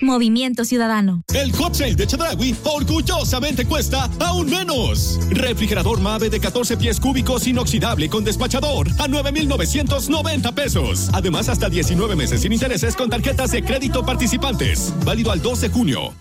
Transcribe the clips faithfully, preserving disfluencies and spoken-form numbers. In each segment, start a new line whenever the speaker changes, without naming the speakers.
Movimiento Ciudadano.
El Hot Sale de Chedraui orgullosamente cuesta aún menos. Refrigerador Mave de catorce pies cúbicos inoxidable con despachador a nueve mil novecientos noventa pesos. Además, hasta diecinueve meses sin intereses con tarjetas de crédito participantes. Válido al dos de junio.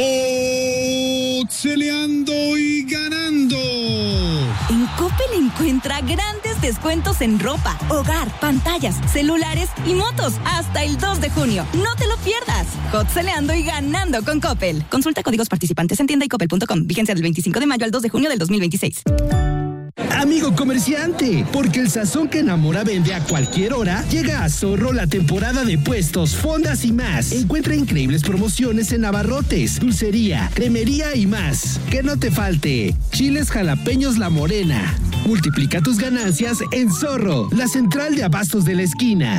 ¡Hot-celeando y ganando!
En Coppel encuentra grandes descuentos en ropa, hogar, pantallas, celulares y motos hasta el dos de junio. No te lo pierdas. Hot-celeando y ganando con Coppel. Consulta códigos participantes en tienda y coppel punto com. Vigencia del veinticinco de mayo al dos de junio del dos mil veintiséis.
Amigo comerciante, porque el sazón que enamora vende a cualquier hora, llega a Zorro la temporada de puestos, fondas y más. Encuentra increíbles promociones en abarrotes, dulcería, cremería y más. Que no te falte. Chiles jalapeños La Morena. Multiplica tus ganancias en Zorro, la central de abastos de la esquina.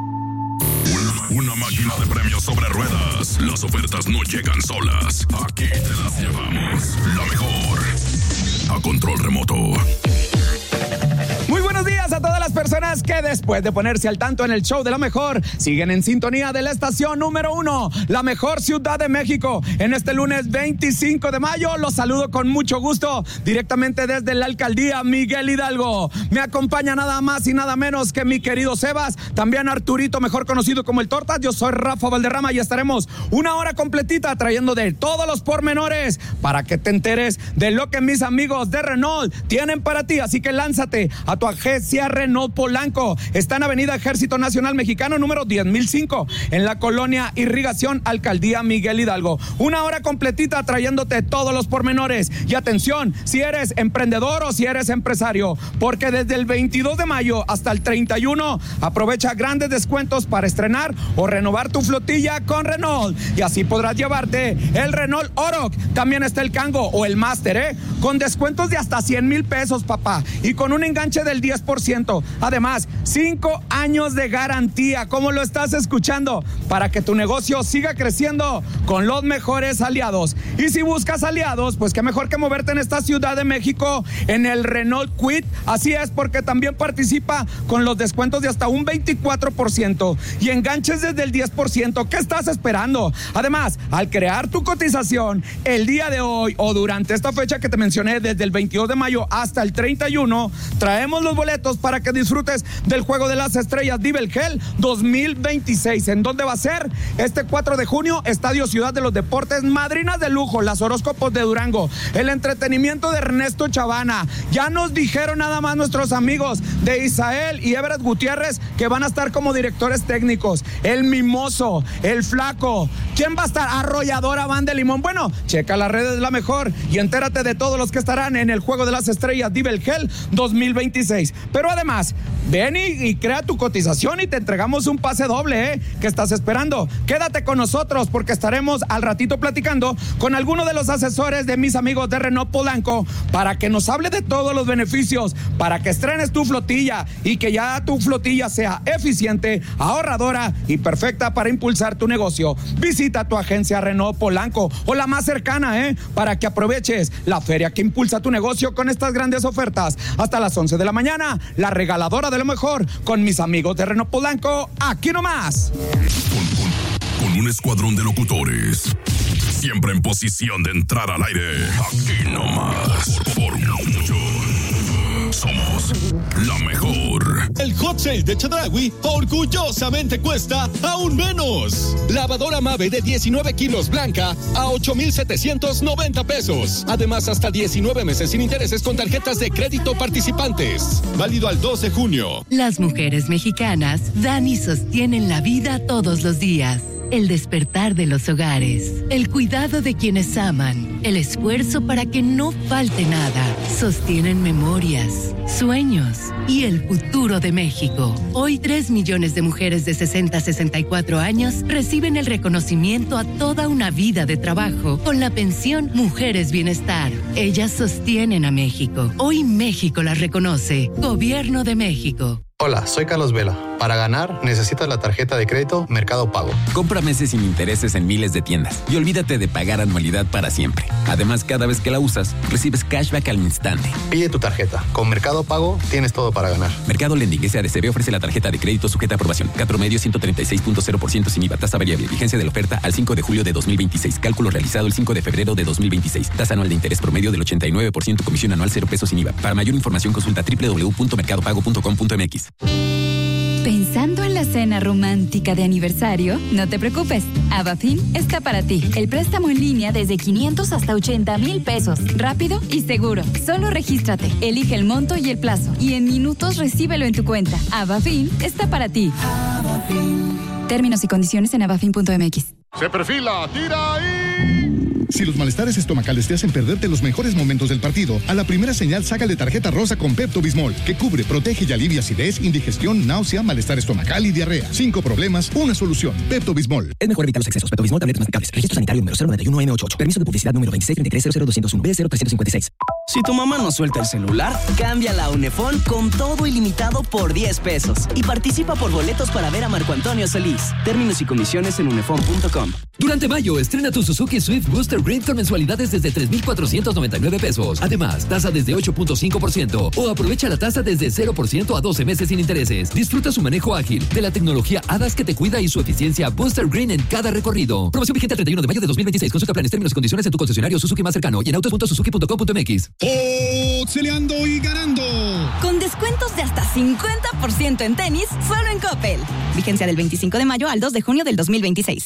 Una máquina de premios sobre ruedas. Las ofertas no llegan solas. Aquí te las llevamos. La mejor. A control remoto.
Muy buenos días a todas las personas que después de ponerse al tanto en el show de La Mejor, siguen en sintonía de la estación número uno, La Mejor Ciudad de México. En este lunes veinticinco de mayo, los saludo con mucho gusto, directamente desde la alcaldía Miguel Hidalgo. Me acompaña nada más y nada menos que mi querido Sebas, también Arturito, mejor conocido como el Tortas. Yo soy Rafa Valderrama y estaremos una hora completita trayendo de todos los pormenores para que te enteres de lo que mis amigos de Renault tienen para ti. Así que lánzate a tu agencia Renault Polanco. Está en Avenida Ejército Nacional Mexicano número diez mil cinco, en la colonia Irrigación, Alcaldía Miguel Hidalgo. Una hora completita trayéndote todos los pormenores. Y atención, si eres emprendedor o si eres empresario, porque desde el veintidós de mayo hasta el treinta y uno aprovecha grandes descuentos para estrenar o renovar tu flotilla con Renault. Y así podrás llevarte el Renault Oroch. También está el Kangoo o el Master, ¿eh? Con descuentos de hasta cien mil pesos, papá. Y con un enganche del diez por ciento. Además, cinco años de garantía, como lo estás escuchando, para que tu negocio siga creciendo con los mejores aliados. Y si buscas aliados, pues qué mejor que moverte en esta Ciudad de México en el Renault Kwid. Así es, porque también participa con los descuentos de hasta un veinticuatro por ciento y enganches desde el diez por ciento. ¿Qué estás esperando? Además, al crear tu cotización el día de hoy o durante esta fecha que te mencioné, desde el veintidós de mayo hasta el treinta y uno, traemos los boletos para que disfrutes del Juego de las Estrellas Divel Hell dos mil veintiséis. ¿En dónde va a ser? Este cuatro de junio, Estadio Ciudad de los Deportes, madrinas de lujo, las horóscopos de Durango, el entretenimiento de Ernesto Chavana. Ya nos dijeron nada más nuestros amigos de Isael y Everett Gutiérrez que van a estar como directores técnicos. El Mimoso, el Flaco. ¿Quién va a estar? Arrolladora Van de Limón. Bueno, checa las redes de La Mejor y entérate de todos los que estarán en el Juego de las Estrellas Divel Hell dos mil veintiséis. Pero además, ven y, y crea tu cotización y te entregamos un pase doble, ¿eh? ¿Qué estás esperando? Quédate con nosotros porque estaremos al ratito platicando con alguno de los asesores de mis amigos de Renault Polanco para que nos hable de todos los beneficios, para que estrenes tu flotilla y que ya tu flotilla sea eficiente, ahorradora y perfecta para impulsar tu negocio. Visita tu agencia Renault Polanco o la más cercana, ¿eh? Para que aproveches la feria que impulsa tu negocio con estas grandes ofertas. Hasta las once de la mañana, la regaladora de lo mejor con mis amigos de Renault Polanco, aquí nomás.
Con, con, con un escuadrón de locutores, siempre en posición de entrar al aire, aquí nomás. Por, por mucho. Somos La Mejor.
El Hot Sale de Chedraui orgullosamente cuesta aún menos. Lavadora Mave de diecinueve kilos blanca a ocho mil setecientos noventa pesos. Además, hasta diecinueve meses sin intereses con tarjetas de crédito participantes. Válido al dos de junio.
Las mujeres mexicanas dan y sostienen la vida todos los días. El despertar de los hogares, el cuidado de quienes aman, el esfuerzo para que no falte nada, sostienen memorias, sueños y el futuro de México. Hoy tres millones de mujeres de sesenta a sesenta y cuatro años reciben el reconocimiento a toda una vida de trabajo con la pensión Mujeres Bienestar. Ellas sostienen a México. Hoy México las reconoce. Gobierno de México.
Hola, soy Carlos Vela,
Para ganar, necesitas la tarjeta de crédito Mercado Pago.
Compra meses sin intereses en miles de tiendas y olvídate de pagar anualidad para siempre. Además, cada vez que la usas, recibes cashback al instante.
Pide tu tarjeta. Con Mercado Pago tienes todo para ganar.
Mercado Lending S A D C B ofrece la tarjeta de crédito sujeta a aprobación. C A T promedio ciento treinta y seis punto cero por ciento sin I V A. Tasa variable. Vigencia de la oferta al cinco de julio de dos mil veintiséis. Cálculo realizado el cinco de febrero de dos mil veintiséis. Tasa anual de interés promedio del ochenta y nueve por ciento. Comisión anual cero pesos sin I V A. Para mayor información consulta doble u doble u doble u punto mercado pago punto com punto m x.
¿Pensando en la cena romántica de aniversario? No te preocupes. Avafin está para ti. El préstamo en línea desde quinientos hasta ochenta mil pesos. Rápido y seguro. Solo regístrate, elige el monto y el plazo. Y en minutos recíbelo en tu cuenta. Avafin está para ti. Avafin. Términos y condiciones en avafin punto m x.
Se perfila, tira y...
Si los malestares estomacales te hacen perderte los mejores momentos del partido, a la primera señal sácale tarjeta rosa con Pepto-Bismol, que cubre, protege y alivia acidez, indigestión, náusea, malestar estomacal y diarrea. Cinco problemas, una solución. Pepto-Bismol.
Es mejor evitar los excesos. Pepto-Bismol, tabletas masticables. Registro sanitario número cero nueve uno N ochenta y ocho. Permiso de publicidad número veintiséis treinta y tres cero cero doscientos uno B cero trescientos cincuenta y seis.
Si tu mamá no suelta el celular, cámbiala a Unefón con todo ilimitado por diez pesos. Y participa por boletos para ver a Marco Antonio Solís. Términos y condiciones en unefón punto com.
Durante mayo, estrena tu Suzuki Swift Booster Green con mensualidades desde tres mil cuatrocientos noventa y nueve pesos. Además, tasa desde ocho punto cinco por ciento o aprovecha la tasa desde cero por ciento a doce meses sin intereses. Disfruta su manejo ágil de la tecnología A D A S que te cuida y su eficiencia Booster Green en cada recorrido. Promoción vigente el treinta y uno de mayo de dos mil veintiséis. Consulta planes, términos y condiciones en tu concesionario Suzuki más cercano y en autos punto suzuki punto com punto m x.
Boxeleando y ganando.
Con descuentos de hasta cincuenta por ciento en tenis, solo en Coppel. Vigencia del veinticinco de mayo al dos de junio del dos mil veintiséis.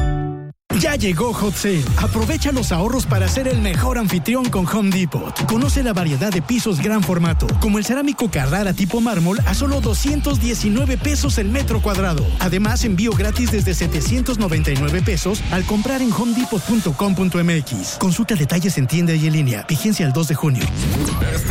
Ya llegó Hot Sale. Aprovecha los ahorros para ser el mejor anfitrión con Home Depot. Conoce la variedad de pisos gran formato, como el cerámico Carrara tipo mármol a solo doscientos diecinueve pesos el metro cuadrado. Además, envío gratis desde setecientos noventa y nueve pesos al comprar en home depot punto com punto m x. Consulta detalles en tienda y en línea. Vigencia el dos de junio.
Este